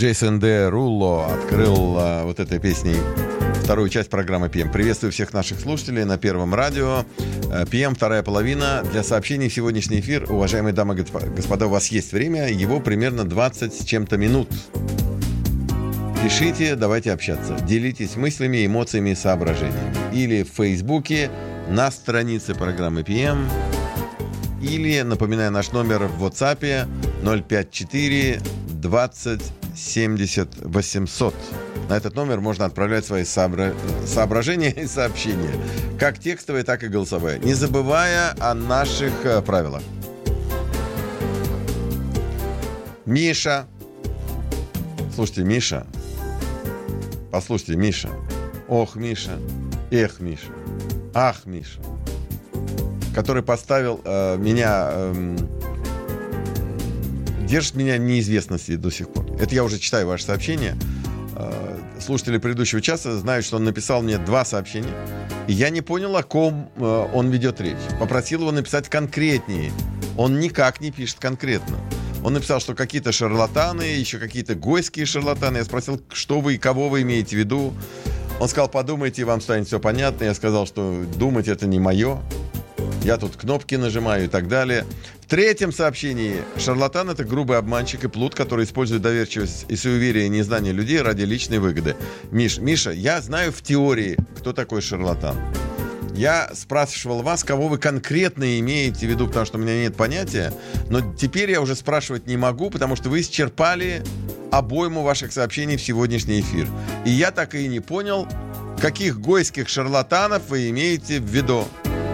Джейсон Деруло открыл вот этой песней вторую часть программы PM. Приветствую всех наших слушателей на Первом радио. PM, вторая половина. Для сообщений в сегодняшний эфир, уважаемые дамы и господа, у вас есть время. Его примерно 20 с чем-то минут. Пишите, давайте общаться. Делитесь мыслями, эмоциями и соображениями. Или в Фейсбуке, на странице программы PM. Или, напоминаю, наш номер в WhatsApp 054 20 70 800. На этот номер можно отправлять свои соображения и сообщения, как текстовые, так и голосовые, не забывая о наших правилах. Миша. Слушайте, Миша. Послушайте, Миша. Ох, Миша. Эх, Миша. Ах, Миша. Который поставил держит меня в неизвестности до сих пор. Это я уже читаю ваше сообщение. Слушатели предыдущего часа знают, что он написал мне 2 сообщения. И я не понял, о ком он ведет речь. Попросил его написать конкретнее. Он никак не пишет конкретно. Он написал, что какие-то шарлатаны, еще какие-то гойские шарлатаны. Я спросил, что вы и кого вы имеете в виду. Он сказал, подумайте, вам станет все понятно. Я сказал, что думать это не мое. Я тут кнопки нажимаю и так далее. В 3-м сообщении шарлатан — это грубый обманщик и плут, который использует доверчивость и суеверие и незнание людей ради личной выгоды. Миша, я знаю в теории, кто такой шарлатан. Я спрашивал вас, кого вы конкретно имеете в виду, потому что у меня нет понятия. Но теперь я уже спрашивать не могу, потому что вы исчерпали обойму ваших сообщений в сегодняшний эфир. И я так и не понял, каких гойских шарлатанов вы имеете в виду.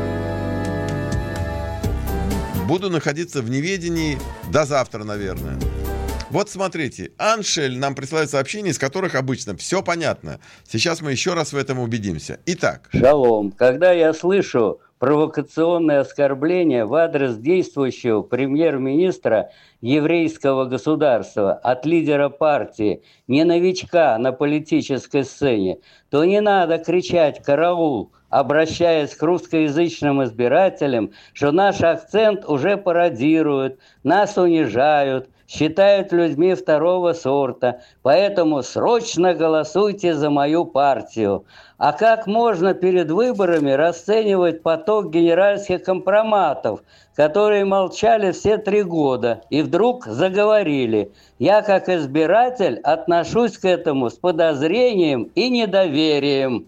Буду находиться в неведении до завтра, наверное. Вот смотрите, Аншель нам присылает сообщения, из которых обычно все понятно. Сейчас мы еще раз в этом убедимся. Итак. Шалом. Когда я слышу провокационное оскорбление в адрес действующего премьер-министра еврейского государства от лидера партии, не новичка на политической сцене, то не надо кричать «караул», обращаясь к русскоязычным избирателям, что наш акцент уже пародируют, нас унижают, считают людьми второго сорта, поэтому срочно голосуйте за мою партию. А как можно перед выборами расценивать поток генеральских компроматов, которые молчали все 3 года и вдруг заговорили? Я, как избиратель, отношусь к этому с подозрением и недоверием.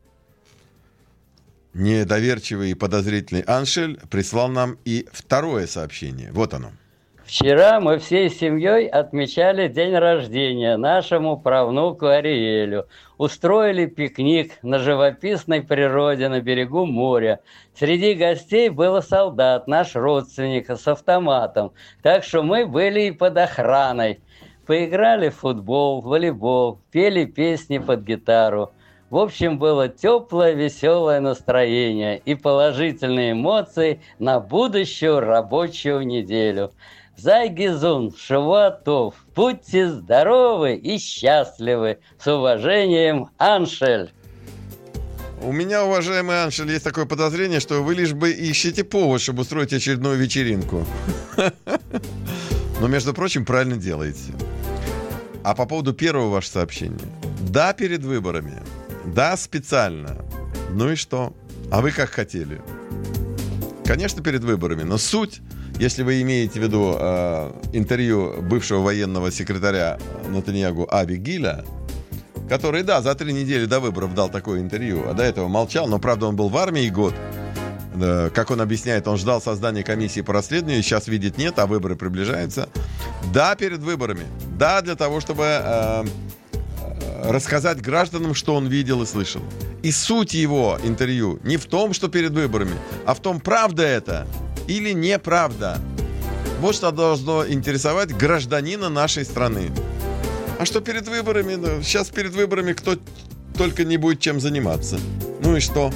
Недоверчивый и подозрительный Аншель прислал нам и 2-е сообщение. Вот оно. Вчера мы всей семьей отмечали день рождения нашему правнуку Ариэлю. Устроили пикник на живописной природе на берегу моря. Среди гостей был солдат, наш родственник, с автоматом. Так что мы были и под охраной. Поиграли в футбол, волейбол, пели песни под гитару. В общем, было теплое, веселое настроение и положительные эмоции на будущую рабочую неделю. Зайгизун, Шавуатов, будьте здоровы и счастливы. С уважением, Аншель. У меня, уважаемый Аншель, есть такое подозрение, что вы лишь бы ищете повод, чтобы устроить очередную вечеринку. Но, между прочим, правильно делаете. А по поводу первого вашего сообщения. Да, перед выборами. Да, специально. Ну и что? А вы как хотели? Конечно, перед выборами, но суть, если вы имеете в виду интервью бывшего военного секретаря Нетаньяху Ави Гиля, который, да, за 3 недели до выборов дал такое интервью, а до этого молчал, но, правда, он был в армии год. Как он объясняет, он ждал создания комиссии по расследованию, сейчас видит нет, а выборы приближаются. Да, перед выборами. Да, для того, чтобы рассказать гражданам, что он видел и слышал. И суть его интервью не в том, что перед выборами, а в том, правда это или неправда. Вот что должно интересовать гражданина нашей страны. А что перед выборами? Да, сейчас перед выборами кто только не будет чем заниматься. Ну и что?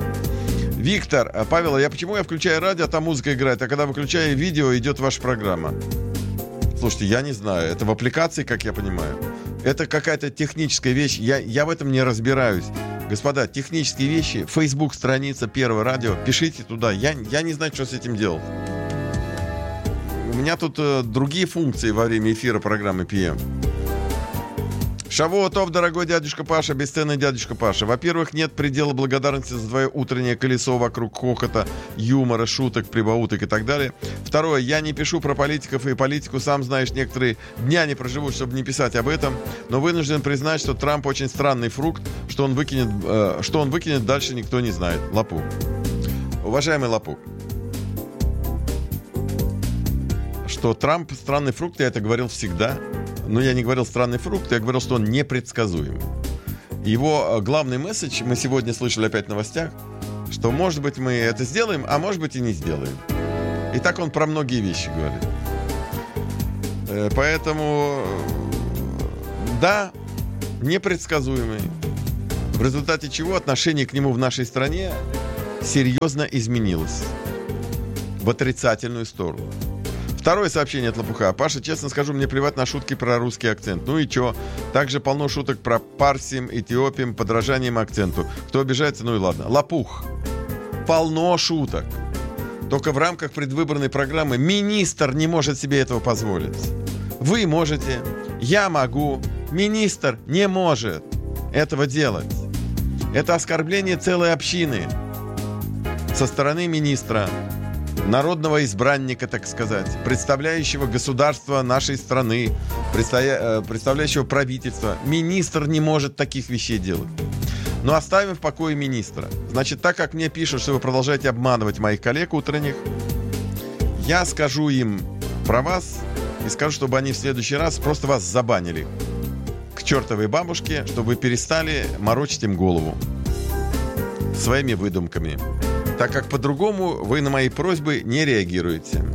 Виктор, Павел, почему я включаю радио, а там музыка играет, а когда выключаю видео, идет ваша программа? Слушайте, я не знаю. Это в аппликации, как я понимаю. Это какая-то техническая вещь. Я в этом не разбираюсь. Господа, технические вещи, Facebook страница Первого радио, пишите туда. Я не знаю, что с этим делать. У меня тут другие функции во время эфира программы PM. Шавуатов, дорогой дядюшка Паша, бесценный дядюшка Паша. Во-первых, нет предела благодарности за твое утреннее колесо вокруг хохота, юмора, шуток, прибауток и так далее. Второе, я не пишу про политиков и политику, сам знаешь, некоторые дня не проживут, чтобы не писать об этом, но вынужден признать, что Трамп очень странный фрукт, что он выкинет, дальше никто не знает. Лапук. Уважаемый Лапук, что Трамп странный фрукт, я это говорил всегда. Но я не говорил странный фрукт, я говорил, что он непредсказуем. Его главный месседж мы сегодня слышали опять в новостях, что, может быть, мы это сделаем, а может быть, и не сделаем. И так он про многие вещи говорит. Поэтому, да, непредсказуемый. В результате чего отношение к нему в нашей стране серьезно изменилось. В отрицательную сторону. Второе сообщение от Лопуха. Паша, честно скажу, мне плевать на шутки про русский акцент. Ну и чё? Также полно шуток про парсим, эфиопим, подражанием акценту. Кто обижается, ну и ладно. Лопух. Полно шуток. Только в рамках предвыборной программы министр не может себе этого позволить. Вы можете, я могу, министр не может этого делать. Это оскорбление целой общины со стороны министра, народного избранника, так сказать, представляющего государство нашей страны, представляющего правительство. Министр не может таких вещей делать. Но оставим в покое министра. Значит, так как мне пишут, что вы продолжаете обманывать моих коллег утренних, я скажу им про вас и скажу, чтобы они в следующий раз просто вас забанили к чертовой бабушке, чтобы вы перестали морочить им голову своими выдумками, так как по-другому вы на мои просьбы не реагируете.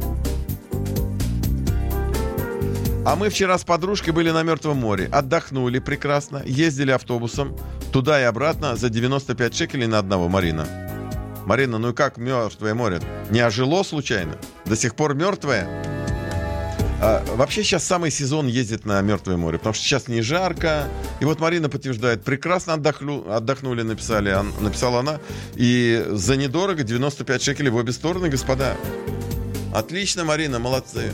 А мы вчера с подружкой были на Мертвом море, отдохнули прекрасно, ездили автобусом туда и обратно за 95 шекелей на одного, Марина. Марина, ну и как Мертвое море? Не ожило случайно? До сих пор мертвое? Вообще сейчас самый сезон ездит на Мертвое море, потому что сейчас не жарко. И вот Марина подтверждает, прекрасно отдохнули, написала она. И за недорого 95 шекелей в обе стороны, господа. Отлично, Марина, молодцы.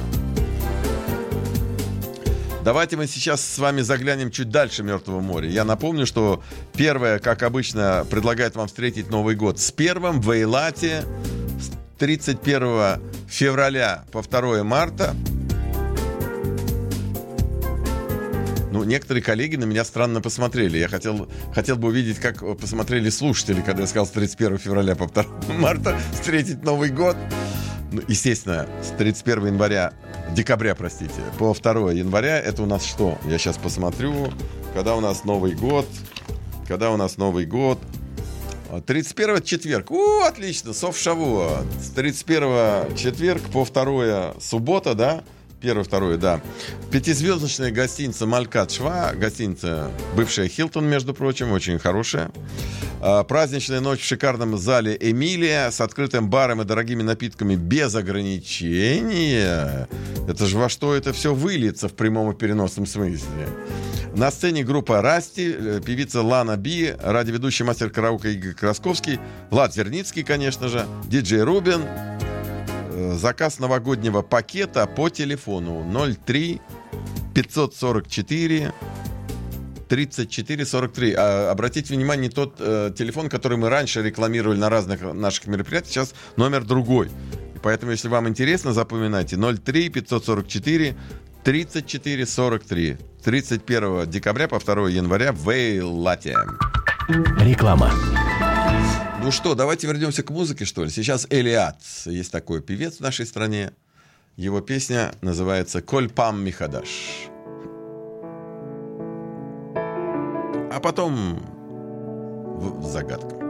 Давайте мы сейчас с вами заглянем чуть дальше Мертвого моря. Я напомню, что первое, как обычно, предлагает вам встретить Новый год с первым в Эйлате с 31 февраля по 2 марта. Ну, некоторые коллеги на меня странно посмотрели. Я хотел бы увидеть, как посмотрели слушатели, когда я сказал с 31 февраля по 2 марта встретить Новый год. Ну, естественно, с 31 декабря, по 2 января. Это у нас что? Я сейчас посмотрю. Когда у нас Новый год? 31 четверг. Отлично, Сов Шавуа. С 31 четверг по 2 суббота, да? 1-2, да. Пятизвездочная гостиница Малькат Шва. Гостиница бывшая Хилтон, между прочим, очень хорошая. Праздничная ночь в шикарном зале Эмилия с открытым баром и дорогими напитками без ограничения. Это же во что это все выльется в прямом и переносном смысле. На сцене группа Расти, певица Лана Би, радиоведущий мастер караоке Игорь Красковский, Влад Зерницкий, конечно же, диджей Рубин. Заказ новогоднего пакета по телефону 03 544 34 43. Обратите внимание, тот телефон, который мы раньше рекламировали на разных наших мероприятиях, сейчас номер другой. И поэтому, если вам интересно, запоминайте 03 544 34 43. 31 декабря по 2 января в Эйлате. Реклама. Ну что, давайте вернемся к музыке, что ли. Сейчас Элиат. Есть такой певец в нашей стране. Его песня называется «Коль пам михадаш». А потом в загадку.